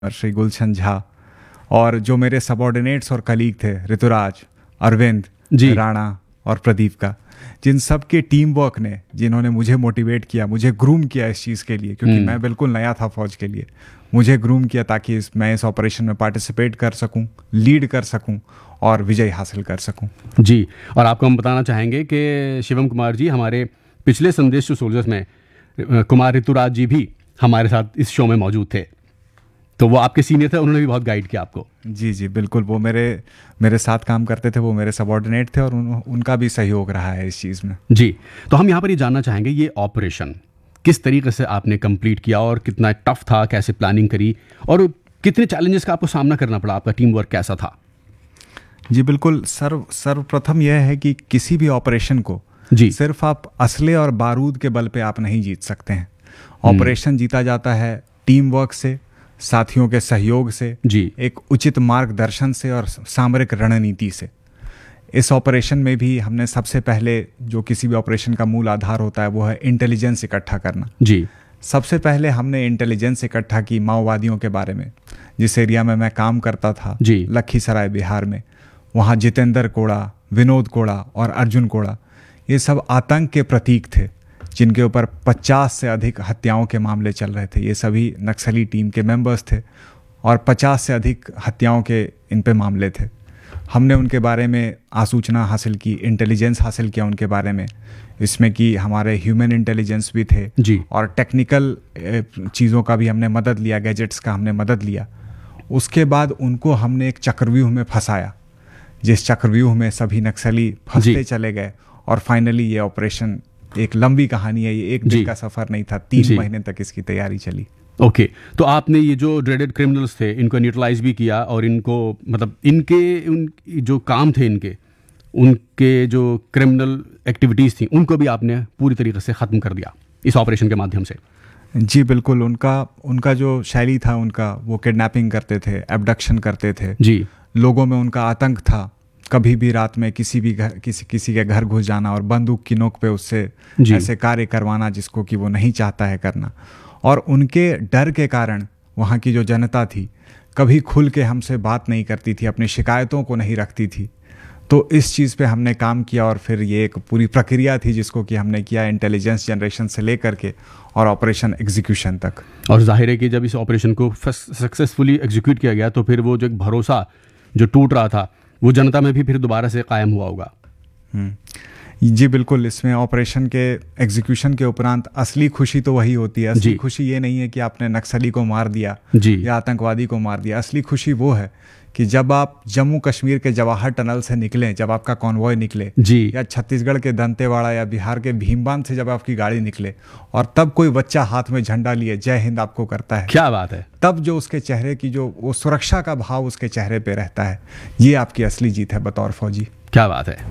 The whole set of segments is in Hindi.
श्री गुलशन झा, और जो मेरे सबॉर्डिनेट्स और कलीग थे, ऋतुराज, अरविंद, जी। राणा और प्रदीप का, जिन सब के टीम वर्क ने, जिन्होंने मुझे मोटिवेट किया, मुझे ग्रूम किया इस चीज़ के लिए, क्योंकि मैं बिल्कुल नया था फौज के लिए, मुझे ग्रूम किया ताकि मैं इस ऑपरेशन में पार्टिसिपेट कर सकूं, लीड कर सकूं और विजय हासिल कर सकूं। जी, और आपको हम बताना चाहेंगे कि शिवम कुमार जी हमारे पिछले संदेश टू सोल्जर्स में कुमार ऋतुराज जी भी हमारे साथ इस शो में मौजूद थे, तो वो आपके सीनियर थे, उन्होंने भी बहुत गाइड किया आपको। जी जी बिल्कुल, वो मेरे साथ काम करते थे, वो मेरे सबॉर्डिनेट थे और उनका भी सहयोग रहा है इस चीज़ में। जी, तो हम यहाँ पर ये जानना चाहेंगे, ये ऑपरेशन किस तरीके से आपने कंप्लीट किया और कितना टफ था, कैसे प्लानिंग करी और कितने चैलेंजेस का आपको सामना करना पड़ा, आपका टीम वर्क कैसा था? जी बिल्कुल, सर्वप्रथम यह है कि किसी भी ऑपरेशन को जी। सिर्फ आप असले और बारूद के बल पे आप नहीं जीत सकते हैं। ऑपरेशन जीता जाता है टीम वर्क से, साथियों के सहयोग से, जी। एक उचित मार्गदर्शन से और सामरिक रणनीति से। इस ऑपरेशन में भी हमने सबसे पहले, जो किसी भी ऑपरेशन का मूल आधार होता है, वो है इंटेलिजेंस इकट्ठा करना। जी। सबसे पहले हमने इंटेलिजेंस इकट्ठा की माओवादियों के बारे में। जिस एरिया में मैं काम करता था, जी। लखीसराय बिहार में, वहाँ जितेंद्र कोड़ा, विनोद कोड़ा और अर्जुन कोड़ा, ये सब आतंक के प्रतीक थे, जिनके ऊपर 50 से अधिक हत्याओं के मामले चल रहे थे। ये सभी नक्सली टीम के मेंबर्स थे और 50 से अधिक हत्याओं के इन पे मामले थे। हमने उनके बारे में आसूचना हासिल की, इंटेलिजेंस हासिल किया उनके बारे में, इसमें कि हमारे ह्यूमन इंटेलिजेंस भी थे जी। और टेक्निकल चीज़ों का भी हमने मदद लिया, गैजेट्स का हमने मदद लिया। उसके बाद उनको हमने एक चक्रव्यूह में फंसाया, जिस चक्रव्यूह में सभी नक्सली फंसते चले गए और फाइनली ये ऑपरेशन एक लंबी कहानी है, ये एक दिन का सफ़र नहीं था, 3 महीने तक इसकी तैयारी चली। ओके, तो आपने ये जो ड्रेडेड क्रिमिनल्स थे इनको न्यूट्रलाइज भी किया और इनको, मतलब इनके जो काम थे, उनके जो क्रिमिनल एक्टिविटीज़ थी, उनको भी आपने पूरी तरीके से ख़त्म कर दिया इस ऑपरेशन के माध्यम से? जी बिल्कुल, उनका जो शैली था, वो किडनैपिंग करते थे, एब्डक्शन करते थे। जी। लोगों में उनका आतंक था, कभी भी रात में किसी के घर घुस जाना और बंदूक की नोक पे उससे ऐसे कार्य करवाना जिसको कि वो नहीं चाहता है करना। और उनके डर के कारण वहाँ की जो जनता थी कभी खुल के हमसे बात नहीं करती थी, अपनी शिकायतों को नहीं रखती थी। तो इस चीज़ पे हमने काम किया और फिर ये एक पूरी प्रक्रिया थी जिसको कि हमने किया, इंटेलिजेंस जनरेशन से लेकर के और ऑपरेशन एग्जीक्यूशन तक। और जाहिर है कि जब इस ऑपरेशन को सक्सेसफुली एग्जीक्यूट किया गया तो फिर वो जो एक भरोसा जो टूट रहा था, वो जनता में भी फिर दोबारा से कायम हुआ होगा। जी बिल्कुल, इसमें ऑपरेशन के एग्जीक्यूशन के उपरांत असली खुशी तो वही होती है। असली खुशी ये नहीं है कि आपने नक्सली को मार दिया या आतंकवादी को मार दिया। असली खुशी वो है कि जब आप जम्मू कश्मीर के जवाहर टनल से निकले, जब आपका कॉन्वॉय निकले, या छत्तीसगढ़ के दंतेवाड़ा या बिहार के भीमबांध से जब आपकी गाड़ी निकले और तब कोई बच्चा हाथ में झंडा लिए जय हिंद आपको करता है। क्या बात है! तब जो उसके चेहरे की जो वो सुरक्षा का भाव उसके चेहरे पे रहता है, ये आपकी असली जीत है बतौर फौजी। क्या बात है!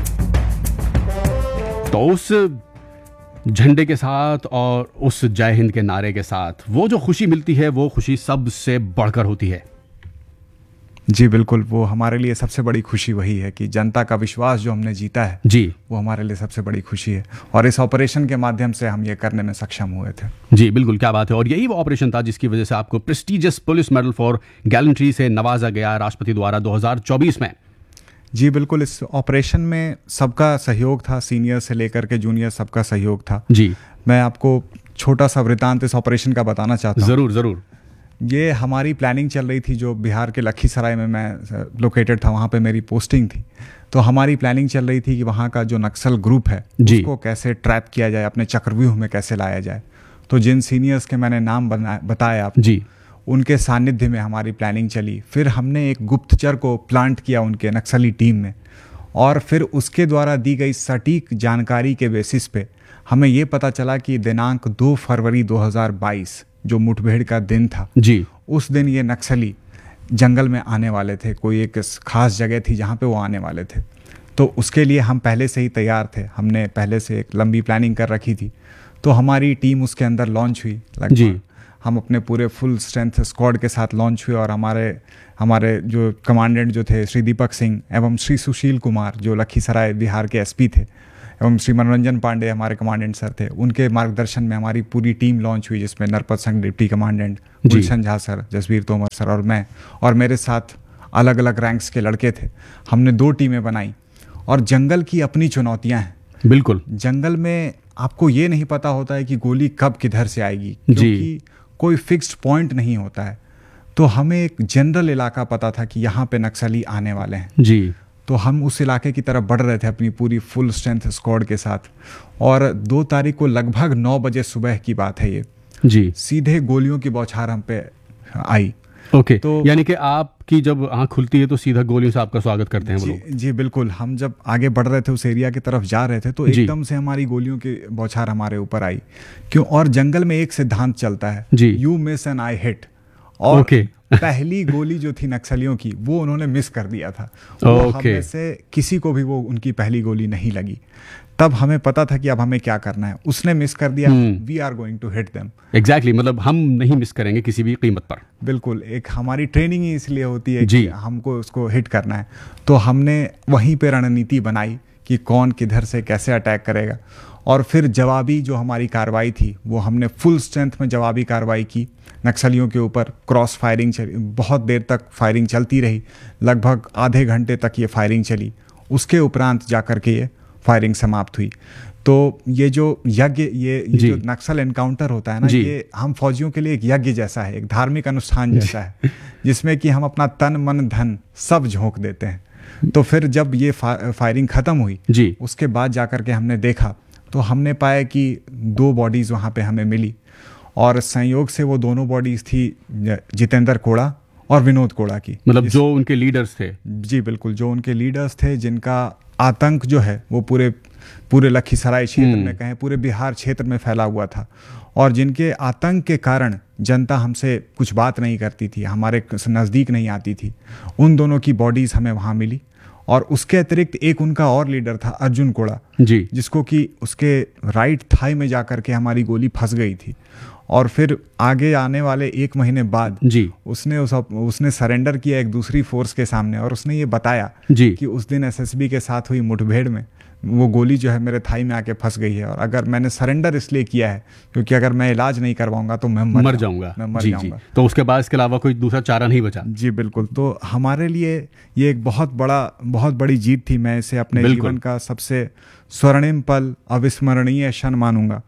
तो उस झंडे के साथ और उस जय हिंद के नारे के साथ वो जो खुशी मिलती है, वो खुशी सबसे बढ़कर होती है। जी बिल्कुल, वो हमारे लिए सबसे बड़ी खुशी वही है कि जनता का विश्वास जो हमने जीता है, जी, वो हमारे लिए सबसे बड़ी खुशी है और इस ऑपरेशन के माध्यम से हम ये करने में सक्षम हुए थे। जी बिल्कुल, क्या बात है! और यही वो ऑपरेशन था जिसकी वजह से आपको prestigious police medal for gallantry से नवाजा गया राष्ट्रपति द्वारा 2024 में। जी बिल्कुल, इस ऑपरेशन में सबका सहयोग था, सीनियर से लेकर के जूनियर सबका सहयोग था। जी, मैं आपको छोटा सा वृतांत इस ऑपरेशन का बताना चाहता हूँ। ज़रूर ज़रूर। ये हमारी प्लानिंग चल रही थी, जो बिहार के लखीसराय में मैं लोकेटेड था, वहाँ पे मेरी पोस्टिंग थी। तो हमारी प्लानिंग चल रही थी कि वहाँ का जो नक्सल ग्रुप है उसको कैसे ट्रैप किया जाए, अपने चक्रव्यूह में कैसे लाया जाए। तो जिन सीनियर्स के मैंने नाम बताया आपको, जी, उनके सानिध्य में हमारी प्लानिंग चली। फिर हमने एक गुप्तचर को प्लांट किया उनके नक्सली टीम में और फिर उसके द्वारा दी गई सटीक जानकारी के बेसिस पे हमें ये पता चला कि दिनांक 2 फरवरी 2022 जो मुठभेड़ का दिन था, जी, उस दिन ये नक्सली जंगल में आने वाले थे। कोई एक खास जगह थी जहाँ पे वो आने वाले थे। तो उसके लिए हम पहले से ही तैयार थे, हमने पहले से एक लंबी प्लानिंग कर रखी थी। तो हमारी टीम उसके अंदर लॉन्च हुई। लगभग हम अपने पूरे फुल स्ट्रेंथ स्क्वाड के साथ लॉन्च हुए और हमारे जो कमांडेंट जो थे श्री दीपक सिंह एवं श्री सुशील कुमार, जो लखीसराय बिहार के एसपी थे, एवं श्री मनोरंजन पांडे हमारे कमांडेंट सर थे, उनके मार्गदर्शन में हमारी पूरी टीम लॉन्च हुई, जिसमें नरपत संघ डिप्टी कमांडेंट, गुलशन झा सर, जसवीर तोमर सर और मैं, और मेरे साथ अलग अलग रैंक्स के लड़के थे। हमने 2 टीमें बनाई। और जंगल की अपनी चुनौतियां हैं। बिल्कुल, जंगल में आपको ये नहीं पता होता है कि गोली कब किधर से आएगी, क्योंकि कोई फिक्स्ड पॉइंट नहीं होता है। तो हमें एक जनरल इलाका पता था कि यहाँ पे नक्सली आने वाले हैं जी। तो हम उस इलाके की तरफ बढ़ रहे थे अपनी पूरी फुल स्ट्रेंथ स्क्वाड के साथ। और 2 तारीख को लगभग 9 बजे सुबह की बात है ये जी, सीधे गोलियों की बौछार हम पे आई। ओके, तो यानी कि आपकी जब आंख खुलती है तो सीधा गोलियों से आपका स्वागत करते हैं वो लोग? जी बिल्कुल। हम जब आगे बढ़ रहे थे उस एरिया की तरफ जा रहे थे तो एकदम से हमारी गोलियों की बौछार हमारे ऊपर आई। क्यों? और जंगल में एक सिद्धांत चलता है, you miss and I hit. और पहली गोली जो थी नक्सलियों की वो उन्होंने मिस कर दिया था। हम में से किसी को भी वो उनकी पहली गोली नहीं लगी। तब हमें पता था कि अब हमें क्या करना है। उसने मिस कर दिया, we are going to hit them. Exactly, मतलब हम नहीं मिस करेंगे किसी भी कीमत पर। बिल्कुल, एक हमारी ट्रेनिंग ही इसलिए होती है कि हमको उसको हिट करना है। तो हमने वहीं पे रणनीति बनाई कि कौन किधर से कैसे अटैक करेगा। और फिर जवाबी जो हमारी कार्रवाई थी वो हमने फुल स्ट्रेंथ में जवाबी कार्रवाई की नक्सलियों के ऊपर। क्रॉस फायरिंग चली, बहुत देर तक फायरिंग चलती रही, लगभग आधे घंटे तक ये फायरिंग चली। उसके उपरांत जाकर के ये फायरिंग समाप्त हुई। तो ये जो यज्ञ, ये जो नक्सल एनकाउंटर होता है ना, ये हम फौजियों के लिए एक यज्ञ जैसा है, एक धार्मिक अनुष्ठान जैसा है, जिसमें कि हम अपना तन मन धन सब झोंक देते हैं। तो फिर जब ये फायरिंग खत्म हुई उसके बाद जाकर के हमने देखा तो हमने पाया कि 2 बॉडीज़ वहाँ पे हमें मिली। और संयोग से वो दोनों बॉडीज़ थी जितेंद्र कोड़ा और विनोद कोड़ा की। मतलब जो उनके लीडर्स थे? जी बिल्कुल, जो उनके लीडर्स थे, जिनका आतंक जो है वो पूरे लखीसराय क्षेत्र में, कहें पूरे बिहार क्षेत्र में फैला हुआ था। और जिनके आतंक के कारण जनता हमसे कुछ बात नहीं करती थी, हमारे नज़दीक नहीं आती थी। उन दोनों की बॉडीज़ हमें वहाँ मिली। और उसके अतिरिक्त एक उनका और लीडर था अर्जुन कोड़ा जी, जिसको कि उसके राइट थाई में जाकर के हमारी गोली फंस गई थी। और फिर आगे आने वाले 1 महीने बाद उसने सरेंडर किया एक दूसरी फोर्स के सामने। और उसने ये बताया कि उस दिन एसएसबी के साथ हुई मुठभेड़ में वो गोली जो है मेरे थाई में आके फंस गई है। और अगर मैंने सरेंडर इसलिए किया है क्योंकि अगर मैं इलाज नहीं करवाऊंगा तो मैं मर जाऊंगा। तो उसके बाद इसके अलावा कोई दूसरा चारा नहीं बचा। जी बिल्कुल। तो हमारे लिए ये एक बहुत बड़ी जीत थी। मैं इसे अपने जीवन का सबसे स्वर्णिम पल, अविस्मरणीय क्षण मानूंगा,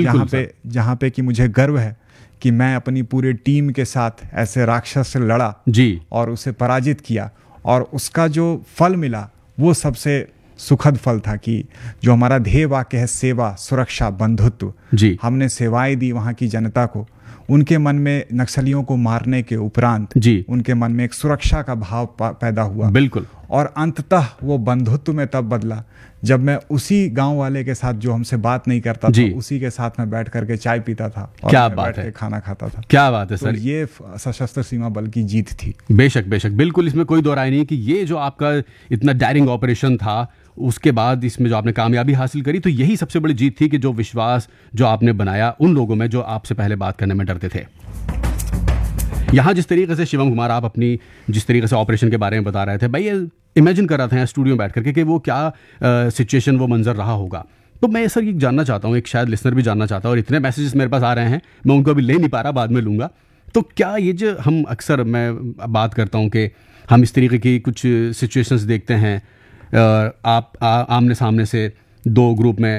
जहाँ पे कि मुझे गर्व है कि मैं अपनी पूरी टीम के साथ ऐसे राक्षस से लड़ा और उसे पराजित किया। और उसका जो फल मिला वो सबसे सुखद फल था कि जो हमारा ध्येय वाक्य है, सेवा, सुरक्षा, बंधुत्व, हमने सेवाएं दी वहाँ की जनता को। उनके मन में नक्सलियों को मारने के उपरांत उनके मन में एक सुरक्षा का भाव पैदा हुआ। बिल्कुल। और अंततः वो बंधुत्व में तब बदला जब मैं उसी गांव वाले के साथ जो हमसे बात नहीं करता था, उसी के साथ मैं बैठ करके चाय पीता था और क्या बात है, खाना खाता था। क्या बात है सर। तो ये सशस्त्र सीमा बल की जीत थी। बेशक बेशक, बिल्कुल, इसमें कोई दो राय नहीं कि ये जो आपका इतना डायरिंग ऑपरेशन था, उसके बाद इसमें जो आपने कामयाबी हासिल करी, तो यही सबसे बड़ी जीत थी कि जो विश्वास जो आपने बनाया उन लोगों में जो आपसे पहले बात करने में डरते थे। यहाँ जिस तरीके से शिवम कुमार आप अपनी जिस तरीके से ऑपरेशन के बारे में बता रहे थे, भाई ये इमेजिन कर रहा था स्टूडियो में बैठ करके कि वो क्या सिचुएशन, वो मंजर रहा होगा। तो मैं सर ये जानना चाहता हूँ, एक शायद लिसनर भी जानना चाहता है, और इतने मैसेजेस मेरे पास आ रहे हैं, मैं उनको अभी ले नहीं पा रहा, बाद में लूँगा। तो क्या ये जो हम अक्सर मैं बात करता हूँ कि हम इस तरीके की कुछ सिचुएशंस देखते हैं, आप आमने सामने से 2 ग्रुप में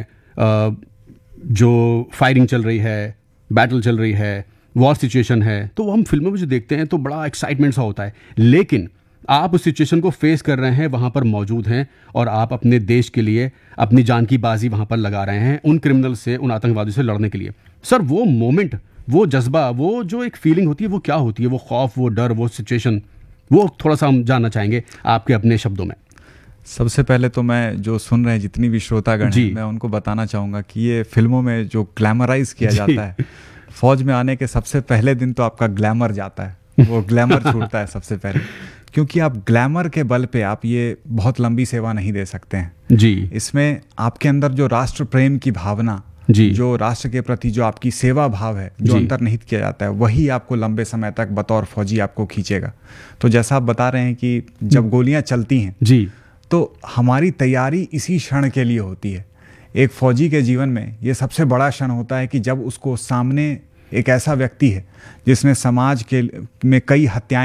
जो फायरिंग चल रही है, बैटल चल रही है, वॉर सिचुएशन है, तो हम फिल्मों में जो देखते हैं तो बड़ा एक्साइटमेंट सा होता है। लेकिन आप उस सिचुएशन को फेस कर रहे हैं, वहाँ पर मौजूद हैं, और आप अपने देश के लिए अपनी जान की बाजी वहाँ पर लगा रहे हैं, उन क्रिमिनल से, उन आतंकवादियों से लड़ने के लिए। सर वो मोमेंट, वो जज्बा, वो जो एक फीलिंग होती है, वो क्या होती है? वो खौफ, वो डर, वो सिचुएशन, वो थोड़ा सा हम जानना चाहेंगे आपके अपने शब्दों में। सबसे पहले तो मैं जो सुन रहे हैं जितनी भी श्रोतागण हैं, मैं उनको बताना चाहूँगा कि ये फिल्मों में जो ग्लैमराइज किया जाता है, फौज में आने के सबसे पहले दिन तो आपका ग्लैमर जाता है, वो ग्लैमर छूटता है सबसे पहले, क्योंकि आप ग्लैमर के बल पे आप ये बहुत लंबी सेवा नहीं दे सकते हैं जी। इसमें आपके अंदर जो राष्ट्र प्रेम की भावना, जो राष्ट्र के प्रति जो आपकी सेवा भाव है, जो अंतर्निहित किया जाता है, वही आपको लंबे समय तक बतौर फौजी आपको खींचेगा। तो जैसा आप बता रहे हैं कि जब गोलियां चलती हैं जी, तो हमारी तैयारी इसी क्षण के लिए होती है। एक फौजी के जीवन में ये सबसे बड़ा क्षण होता है कि जब उसको सामने एक ऐसा व्यक्ति है जिसने समाज के में कई हत्याएं